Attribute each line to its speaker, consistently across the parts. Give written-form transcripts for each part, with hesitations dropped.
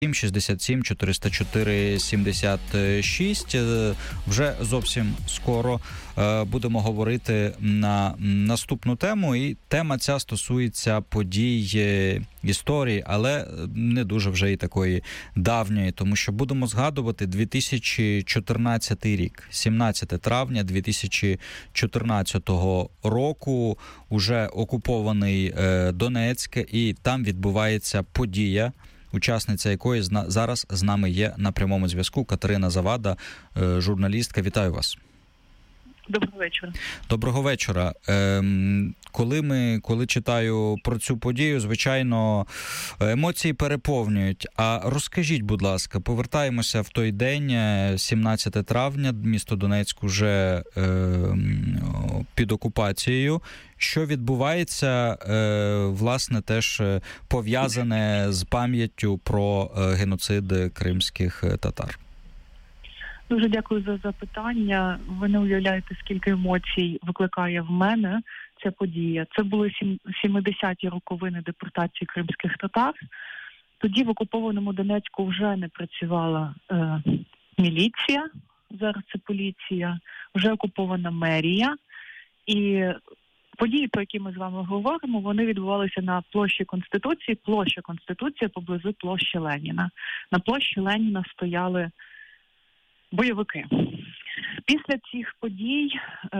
Speaker 1: 67 404 76. Вже зовсім скоро будемо говорити на наступну тему. І тема ця стосується подій історії, але не дуже вже і такої давньої, тому що будемо згадувати 2014 рік. 17 травня 2014 року уже окупований Донецьк, і там відбувається подія, учасниця якої зараз з нами є на прямому зв'язку. Катерина Завада, журналістка. Вітаю вас.
Speaker 2: Доброго вечора.
Speaker 1: Доброго вечора. Коли читаю про цю подію, звичайно, емоції переповнюють. А розкажіть, будь ласка, повертаємося в той день, 17 травня, місто Донецьк уже під окупацією. Що відбувається, власне, теж пов'язане з пам'яттю про геноцид кримських татар?
Speaker 2: Дуже дякую за запитання. Ви не уявляєте, скільки емоцій викликає в мене ця подія. Це були 70-ті роковини депортації кримських татар. Тоді в окупованому Донецьку вже не працювала міліція, зараз це поліція, вже окупована мерія. І події, про які ми з вами говоримо, вони відбувалися на площі Конституції. Площа Конституції поблизу площі Леніна. На площі Леніна стояли бойовики. Після цих подій,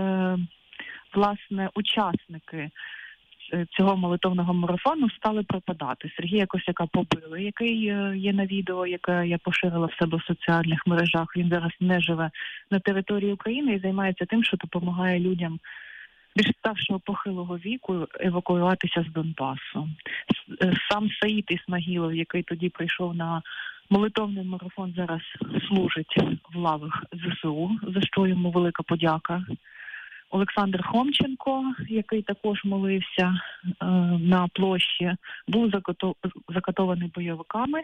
Speaker 2: власне, учасники цього молитовного марафону стали пропадати. Сергія Косяка побили, який є на відео, яке я поширила в себе в соціальних мережах. Він зараз не живе на території України і займається тим, що допомагає людям більш старшого похилого віку евакуюватися з Донбасу. Сам Саїд Ісмагілов, який тоді прийшов на молитовний марафон, зараз служить в лавах ЗСУ, за що йому велика подяка. Олександр Хомченко, який також молився на площі, був закатований бойовиками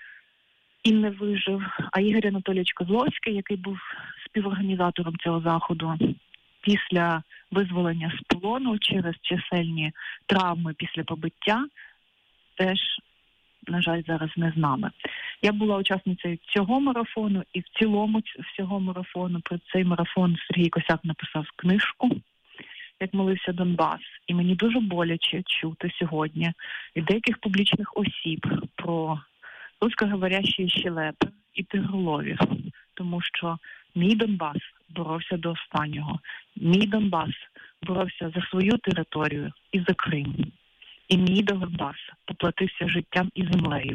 Speaker 2: і не вижив. А Ігор Анатолійович Козловський, який був співорганізатором цього заходу, після визволення з полону через чисельні травми після побиття, теж, на жаль, зараз не з нами. Я була учасницею цього марафону і в цілому всього марафону. Про цей марафон Сергій Косяк написав книжку «Як молився Донбас». І мені дуже боляче чути сьогодні від деяких публічних осіб про русскоговорящі щелепи і тигроловів, тому що мій Донбас боровся до останнього. Мій Донбас боровся за свою територію і за Крим. І мій Донбас поплатився життям і землею.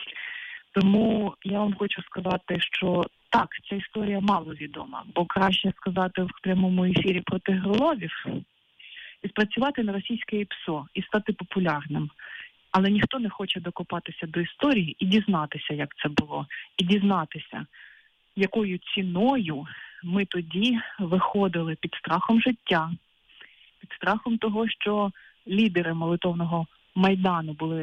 Speaker 2: Тому я вам хочу сказати, що так, ця історія мало відома, бо краще сказати в прямому ефірі про тигроловів і спрацювати на російське ПСО і стати популярним. Але ніхто не хоче докопатися до історії і дізнатися, як це було, і дізнатися, якою ціною ми тоді виходили під страхом життя, під страхом того, що лідери молитовного Майдану були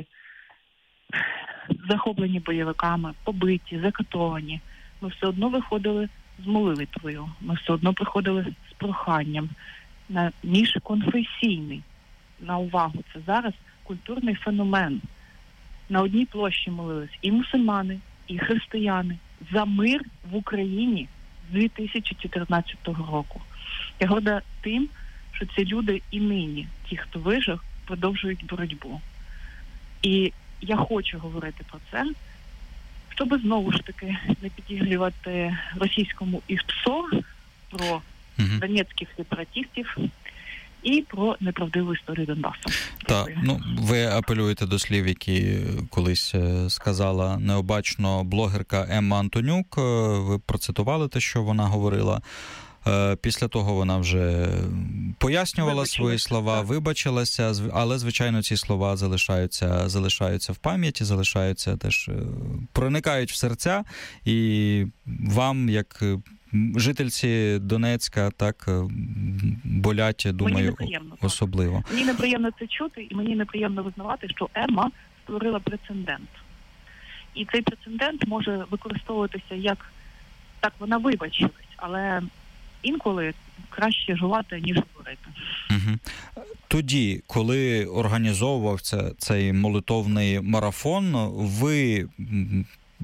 Speaker 2: захоплені бойовиками, побиті, закатовані. Ми все одно виходили з молитвою, ми все одно приходили з проханням на міжконфесійний, на увагу, це зараз культурний феномен. На одній площі молились і мусульмани, і християни за мир в Україні з 2014 року. Я горда тим, що ці люди і нині, ті, хто вижив, продовжують боротьбу. І я хочу говорити про це, щоб знову ж таки не підігрівати російському ІПСО про донецьких сепаратистів і про неправдиву історію Донбасу.
Speaker 1: Так, ви апелюєте до слів, які колись сказала необачно блогерка Емма Антонюк. Ви процитували те, що вона говорила. Після того вона вже пояснювала свої слова, вибачилася, але, звичайно, ці слова залишаються в пам'яті, залишаються теж, проникають в серця, і вам, як жительці Донецька, так болять, думаю, особливо.
Speaker 2: Мені неприємно це чути, і мені неприємно визнавати, що Емма створила прецедент. І цей прецедент може використовуватися як, так, вона вибачилась, але інколи краще жувати, ніж говорити.
Speaker 1: Угу. Тоді, коли організовувався цей молитовний марафон, ви